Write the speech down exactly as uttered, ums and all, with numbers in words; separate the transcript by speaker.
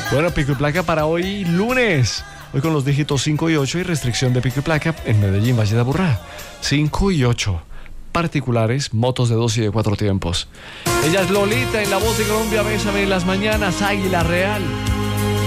Speaker 1: Bueno, pico y placa para hoy lunes. Hoy con los dígitos cinco y ocho y restricción de pico y placa en Medellín, Valle de Aburrá. cinco y ocho. Particulares, motos de dos y de cuatro tiempos. Ella es Lolita en La Voz de Colombia. Bésame en las mañanas, Águila Real.